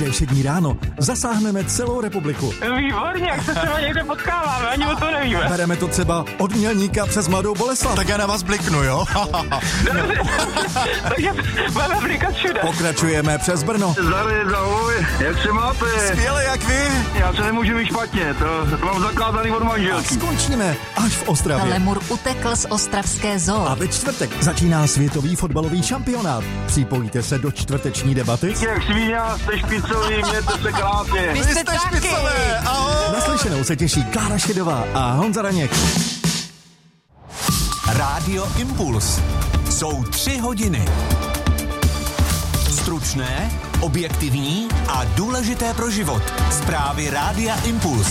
Každé všední ráno zasáhneme celou republiku. Výborně, jak se třeba někde potkáváme, ani o to nevíme. Bereme to třeba od Mělníka přes Mladou Boleslav. Tak já na vás bliknu, jo? Takže budeme blikat všude. Pokračujeme přes Brno. Zdravím, ahoj, jak se máte? Skvěle, jak vy? Já se nemůžu mít špatně, to mám zakázaný od A manželky. skončíme až v Ostravě. Lemur utekl z ostravské zoo. A ve čtvrtek začíná světový fotbalový šampionát. Připojíte se do čtvrteční debaty? Jak svíňa, jste špicový, mějte se krásně. Vy jste taky. špicové, ahoj! Naslyšenou se těší Klára Šedová a Honza Raněk. Rádio Impuls. Jsou 3 hodiny. Stručné, objektivní a důležité pro život. Zprávy Rádia Impuls.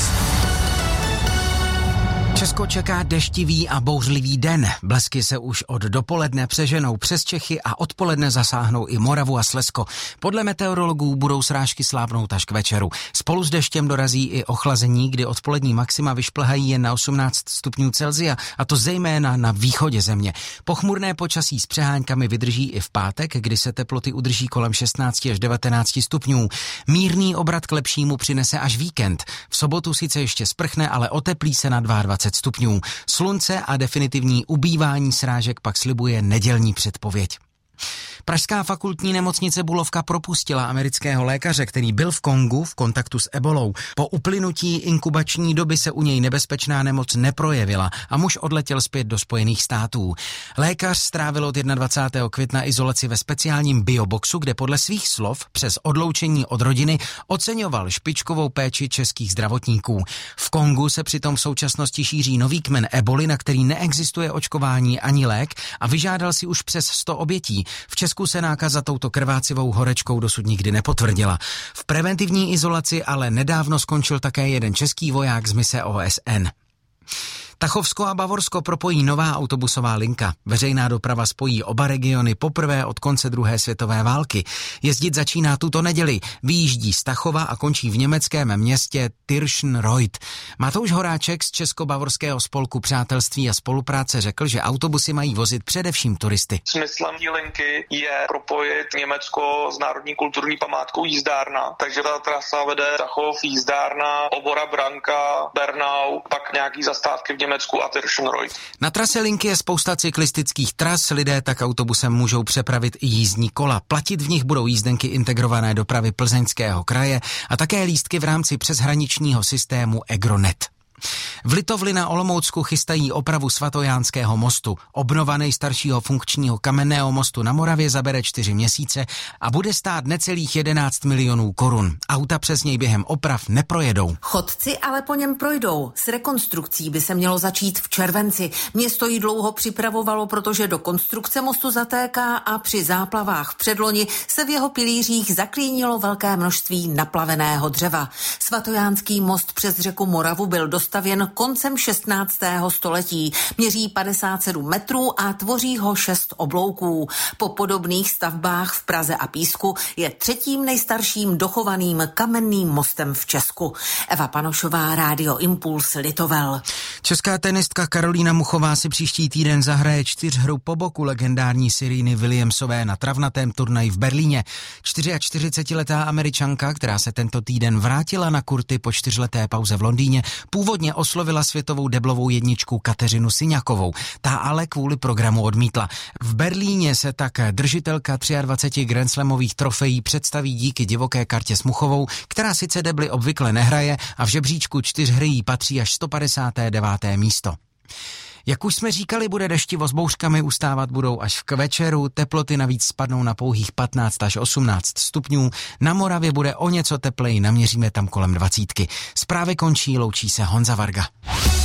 Česko čeká deštivý a bouřlivý den. Blesky se už od dopoledne přeženou přes Čechy a odpoledne zasáhnou i Moravu a Slezsko. Podle meteorologů budou srážky slábnout až k večeru. Spolu s deštěm dorazí i ochlazení, kdy odpolední maxima vyšplhají jen na 18 stupňů Celsia, a to zejména na východě země. Pochmurné počasí s přeháňkami vydrží i v pátek, kdy se teploty udrží kolem 16 až 19 stupňů. Mírný obrat k lepšímu přinese až víkend. V sobotu sice ještě sprchne, ale oteplí se na 22 stupňů. Slunce a definitivní ubývání srážek pak slibuje nedělní předpověď. Pražská fakultní nemocnice Bulovka propustila amerického lékaře, který byl v Kongu v kontaktu s ebolou. Po uplynutí inkubační doby se u něj nebezpečná nemoc neprojevila a muž odletěl zpět do Spojených států. Lékař strávil od 21. května izolaci ve speciálním bioboxu, kde podle svých slov přes odloučení od rodiny oceňoval špičkovou péči českých zdravotníků. V Kongu se přitom v současnosti šíří nový kmen eboli, na který neexistuje očkování ani lék, a vyžádal si už přes 100 obětí. V Česku se nákaza touto krvácivou horečkou dosud nikdy nepotvrdila. V preventivní izolaci ale nedávno skončil také jeden český voják z mise OSN. Tachovsko a Bavorsko propojí nová autobusová linka. Veřejná doprava spojí oba regiony poprvé od konce druhé světové války. Jezdit začíná tuto neděli. Vyjíždí z Tachova a končí v německém městě Tirschenreuth. Matouš Horáček z Česko-bavorského spolku přátelství a spolupráce řekl, že autobusy mají vozit především turisty. Smyslem té linky je propojit Německo s národní kulturní památkou Jízdárna. Takže ta trasa vede Tachov, Jízdárna, Obora, Branka, Bernau, pak nějaký zastávky v Německu a Tirschenreuth. Na trase linky je spousta cyklistických tras, lidé tak autobusem můžou přepravit i jízdní kola. Platit v nich budou jízdenky integrované dopravy Plzeňského kraje a také lístky v rámci přeshraničního systému EGRONET. V Litovli na Olomoucku chystají opravu Svatojánského mostu. Obnova nejstaršího funkčního kamenného mostu na Moravě zabere 4 měsíce a bude stát necelých 11 milionů korun. Auta přes něj během oprav neprojedou. Chodci ale po něm projdou. S rekonstrukcí by se mělo začít v červenci. Město ji dlouho připravovalo, protože do konstrukce mostu zatéká a při záplavách v předloni se v jeho pilířích zaklínilo velké množství naplaveného dřeva. Svatojánský most přes řeku Moravu byl dostavěn koncem 16. století. Měří 57 metrů a tvoří ho 6 oblouků. Po podobných stavbách v Praze a Písku je 3. nejstarším dochovaným kamenným mostem v Česku. Eva Panošová, Rádio Impuls, Litovel. Česká tenistka Karolína Muchová si příští týden zahraje 4hru po boku legendární Sereny Williamsové na travnatém turnaji v Berlíně. 44letá Američanka, která se tento týden vrátila na kurty po 4leté pauze v Londýně, původně oslovila světovou deblovou jedničku Kateřinu Siňakovou. Ta ale kvůli programu odmítla. V Berlíně se tak držitelka 23 grandslamových trofejí představí díky divoké kartě s Muchovou, která sice debly obvykle nehraje a v žebříčku 4hry jí patří až 159. místo. Jak už jsme říkali, bude deštivo s bouřkami, ustávat budou až k večeru, teploty navíc spadnou na pouhých 15 až 18 stupňů, na Moravě bude o něco tepleji, naměříme tam kolem 20. Zprávy končí, loučí se Honza Varga.